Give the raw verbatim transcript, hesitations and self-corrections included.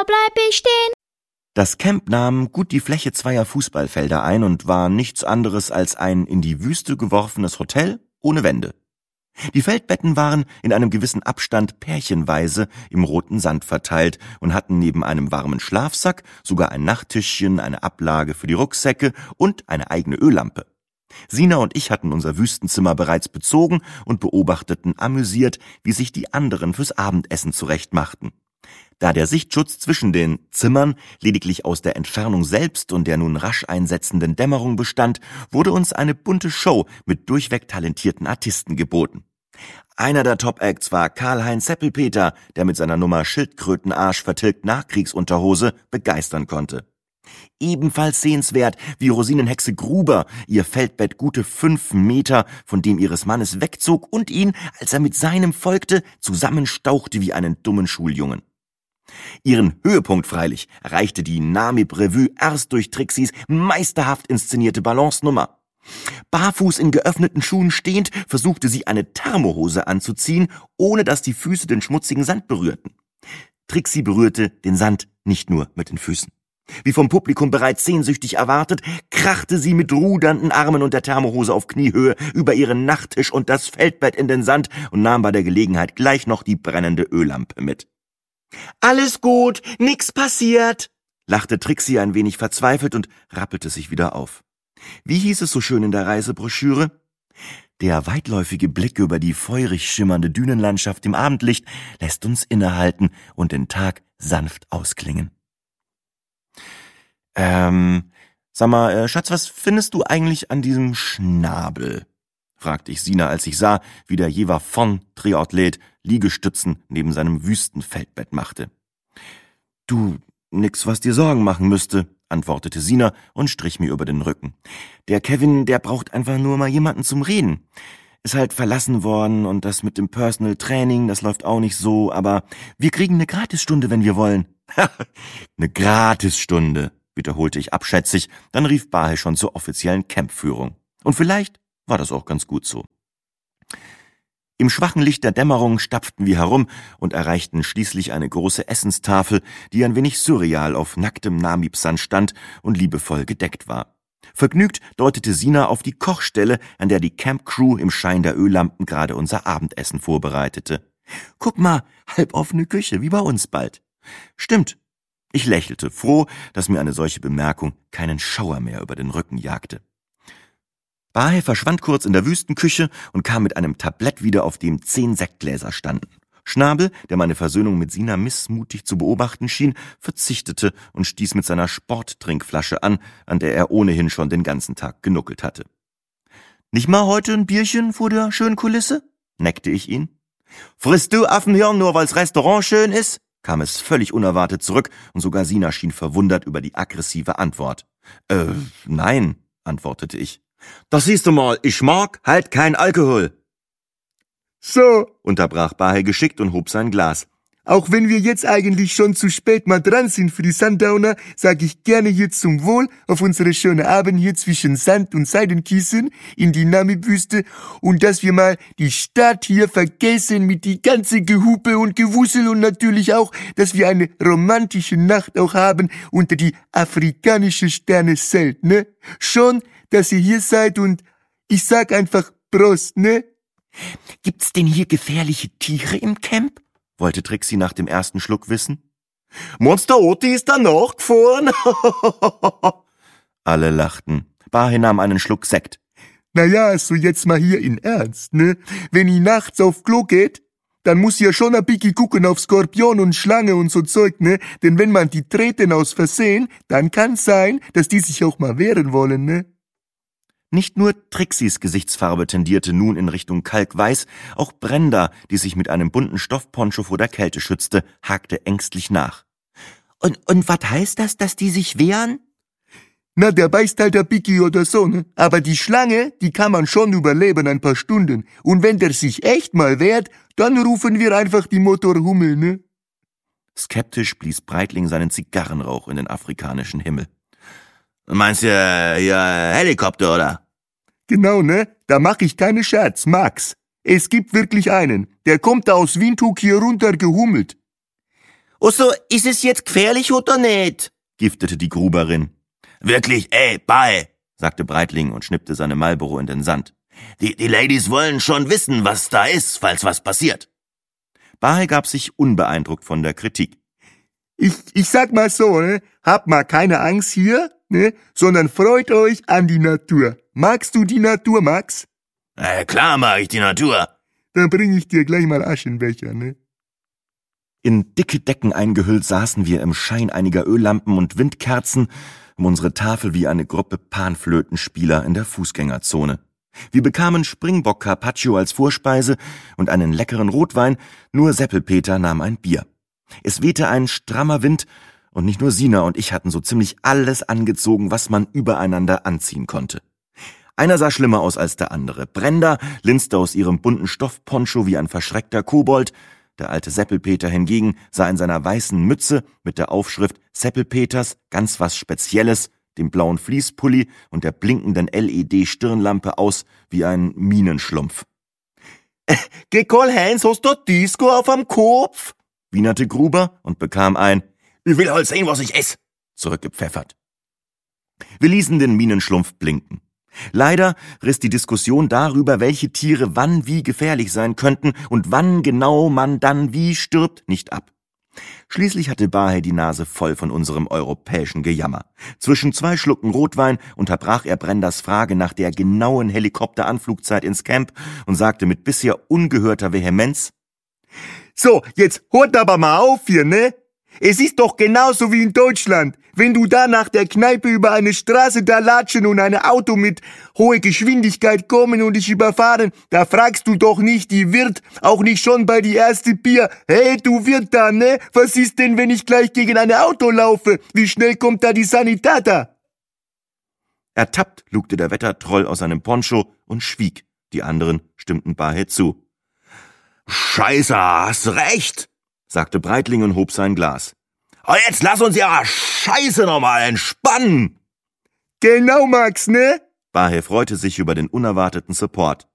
bleib ich stehen. Das Camp nahm gut die Fläche zweier Fußballfelder ein und war nichts anderes als ein in die Wüste geworfenes Hotel ohne Wände. Die Feldbetten waren in einem gewissen Abstand pärchenweise im roten Sand verteilt und hatten neben einem warmen Schlafsack sogar ein Nachttischchen, eine Ablage für die Rucksäcke und eine eigene Öllampe. Sina und ich hatten unser Wüstenzimmer bereits bezogen und beobachteten amüsiert, wie sich die anderen fürs Abendessen zurechtmachten. Da der Sichtschutz zwischen den Zimmern lediglich aus der Entfernung selbst und der nun rasch einsetzenden Dämmerung bestand, wurde uns eine bunte Show mit durchweg talentierten Artisten geboten. Einer der Top-Acts war Karl-Heinz Seppelpeter, der mit seiner Nummer Schildkrötenarsch vertilgt Nachkriegsunterhose begeistern konnte. Ebenfalls sehenswert, wie Rosinenhexe Gruber ihr Feldbett gute fünf Meter von dem ihres Mannes wegzog und ihn, als er mit seinem folgte, zusammenstauchte wie einen dummen Schuljungen. Ihren Höhepunkt freilich erreichte die Namib-Revue erst durch Trixis meisterhaft inszenierte Balancenummer. Barfuß in geöffneten Schuhen stehend, versuchte sie eine Thermohose anzuziehen, ohne dass die Füße den schmutzigen Sand berührten. Trixie berührte den Sand nicht nur mit den Füßen. Wie vom Publikum bereits sehnsüchtig erwartet, krachte sie mit rudernden Armen und der Thermohose auf Kniehöhe über ihren Nachttisch und das Feldbett in den Sand und nahm bei der Gelegenheit gleich noch die brennende Öllampe mit. »Alles gut, nix passiert«, lachte Trixie ein wenig verzweifelt und rappelte sich wieder auf. Wie hieß es so schön in der Reisebroschüre? Der weitläufige Blick über die feurig schimmernde Dünenlandschaft im Abendlicht lässt uns innehalten und den Tag sanft ausklingen. Ähm, sag mal, äh, Schatz, was findest du eigentlich an diesem Schnabel? Fragte ich Sina, als ich sah, wie der Jever von Triathlet Liegestützen neben seinem Wüstenfeldbett machte. Du, nix, was dir Sorgen machen müsste, antwortete Sina und strich mir über den Rücken. Der Kevin, der braucht einfach nur mal jemanden zum Reden. Ist halt verlassen worden und das mit dem Personal Training, das läuft auch nicht so, aber wir kriegen eine Gratisstunde, wenn wir wollen. Eine Gratisstunde, wiederholte ich abschätzig, dann rief Bahe schon zur offiziellen Campführung. Und vielleicht war das auch ganz gut so. Im schwachen Licht der Dämmerung stapften wir herum und erreichten schließlich eine große Essenstafel, die ein wenig surreal auf nacktem Namib-Sand stand und liebevoll gedeckt war. Vergnügt deutete Sina auf die Kochstelle, an der die Camp-Crew im Schein der Öllampen gerade unser Abendessen vorbereitete. »Guck mal, halboffene Küche, wie bei uns bald.« »Stimmt.« Ich lächelte, froh, dass mir eine solche Bemerkung keinen Schauer mehr über den Rücken jagte. Bahe verschwand kurz in der Wüstenküche und kam mit einem Tablett wieder, auf dem zehn Sektgläser standen. Schnabel, der meine Versöhnung mit Sina missmutig zu beobachten schien, verzichtete und stieß mit seiner Sporttrinkflasche an, an der er ohnehin schon den ganzen Tag genuckelt hatte. »Nicht mal heute ein Bierchen vor der schönen Kulisse?« neckte ich ihn. »Frisst du Affenhirn nur, weil's Restaurant schön ist?« kam es völlig unerwartet zurück und sogar Sina schien verwundert über die aggressive Antwort. »Äh, nein«, antwortete ich. »Das siehst du mal, ich mag halt kein Alkohol.« »So«, unterbrach Bahe geschickt und hob sein Glas. »Auch wenn wir jetzt eigentlich schon zu spät mal dran sind für die Sundowner, sag ich gerne hier zum Wohl auf unsere schöne Abend hier zwischen Sand und Seidenkiesen in die Namib-Wüste und dass wir mal die Stadt hier vergessen mit die ganze Gehupe und Gewusel und natürlich auch, dass wir eine romantische Nacht auch haben unter die afrikanische Sterne-Zelt, ne? Schon, dass ihr hier seid und ich sag einfach Prost, ne? »Gibt's denn hier gefährliche Tiere im Camp?« wollte Trixie nach dem ersten Schluck wissen. »Monster Oti ist da nachgefahren?« Alle lachten. Bahe nahm einen Schluck Sekt. »Naja, also jetzt mal hier in Ernst, ne? Wenn ich nachts auf Klo geht, dann muss ich ja schon ein bisschen gucken auf Skorpion und Schlange und so Zeug, ne? Denn wenn man die treten aus Versehen, dann kann's sein, dass die sich auch mal wehren wollen, ne?« Nicht nur Trixis Gesichtsfarbe tendierte nun in Richtung Kalkweiß, auch Brenda, die sich mit einem bunten Stoffponcho vor der Kälte schützte, hakte ängstlich nach. Und, und was heißt das, dass die sich wehren? Na, der beißt halt der Biggie oder so, ne? Aber die Schlange, die kann man schon überleben ein paar Stunden. Und wenn der sich echt mal wehrt, dann rufen wir einfach die Motorhummel, ne? Skeptisch blies Breitling seinen Zigarrenrauch in den afrikanischen Himmel. Meinst du ja Helikopter, oder? Genau, ne? Da mach ich keine Scherz, Max. Es gibt wirklich einen. Der kommt da aus Windhoek hier runter gehummelt. Also, ist es jetzt gefährlich oder nicht? Giftete die Gruberin. Wirklich, ey, bye, sagte Breitling und schnippte seine Marlboro in den Sand. Die, die Ladies wollen schon wissen, was da ist, falls was passiert. Bahe gab sich unbeeindruckt von der Kritik. Ich, ich sag mal so, ne? Habt mal keine Angst hier, ne? Sondern freut euch an die Natur. Magst du die Natur, Max? Na klar mag ich die Natur. Dann bring ich dir gleich mal Aschenbecher, ne? In dicke Decken eingehüllt saßen wir im Schein einiger Öllampen und Windkerzen um unsere Tafel wie eine Gruppe Panflötenspieler in der Fußgängerzone. Wir bekamen Springbock Carpaccio als Vorspeise und einen leckeren Rotwein, nur Seppelpeter nahm ein Bier. Es wehte ein strammer Wind und nicht nur Sina und ich hatten so ziemlich alles angezogen, was man übereinander anziehen konnte. Einer sah schlimmer aus als der andere. Brenda linste aus ihrem bunten Stoffponcho wie ein verschreckter Kobold. Der alte Seppelpeter hingegen sah in seiner weißen Mütze mit der Aufschrift Seppelpeters ganz was Spezielles, dem blauen Fließpulli und der blinkenden L E D-Stirnlampe aus wie ein Minenschlumpf. Geh Karl-Heinz, hast du Disco auf am Kopf? Wienerte Gruber und bekam ein Ich will halt sehen, was ich ess, zurückgepfeffert. Wir ließen den Minenschlumpf blinken. Leider riss die Diskussion darüber, welche Tiere wann wie gefährlich sein könnten und wann genau man dann wie stirbt, nicht ab. Schließlich hatte Bahe die Nase voll von unserem europäischen Gejammer. Zwischen zwei Schlucken Rotwein unterbrach er Brendas Frage nach der genauen Helikopteranflugzeit ins Camp und sagte mit bisher ungehörter Vehemenz: So, jetzt hört aber mal auf hier, ne? Es ist doch genauso wie in Deutschland. Wenn du da nach der Kneipe über eine Straße da latschen und ein Auto mit hoher Geschwindigkeit kommen und dich überfahren, da fragst du doch nicht die Wirt, auch nicht schon bei die erste Bier. Hey, du Wirt da, ne? Was ist denn, wenn ich gleich gegen ein Auto laufe? Wie schnell kommt da die Sanitata? Ertappt lugte der Wettertroll aus seinem Poncho und schwieg. Die anderen stimmten Bahe zu. Scheiße, hast recht, sagte Breitling und hob sein Glas. Aber jetzt lass uns ja Scheiße nochmal entspannen. Genau, Max, ne? Bahe freute sich über den unerwarteten Support.